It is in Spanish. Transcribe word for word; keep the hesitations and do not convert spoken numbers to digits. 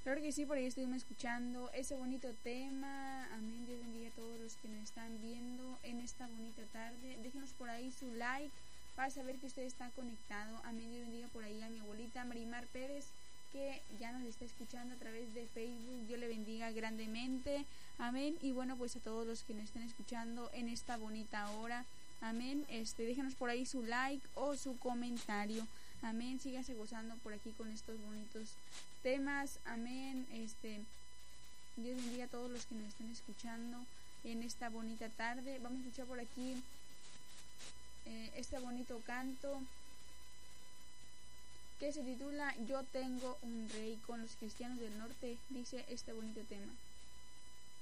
Claro que sí, por ahí estuvimos escuchando ese bonito tema. Amén, Dios bendiga a todos los que nos están viendo en esta bonita tarde. Déjenos por ahí su like para saber que usted está conectado. Amén, Dios bendiga por ahí a mi abuelita Marimar Pérez, que ya nos está escuchando a través de Facebook. Dios le bendiga grandemente. Amén. Y bueno, pues a todos los que nos estén escuchando en esta bonita hora. Amén. Este, déjenos por ahí su like o su comentario. Amén. Síganse gozando por aquí con estos bonitos temas. Amén. Este, Dios bendiga a todos los que nos estén escuchando en esta bonita tarde. Vamos a escuchar por aquí eh, este bonito canto que se titula Yo tengo un rey. Con los cristianos del norte dice este bonito tema.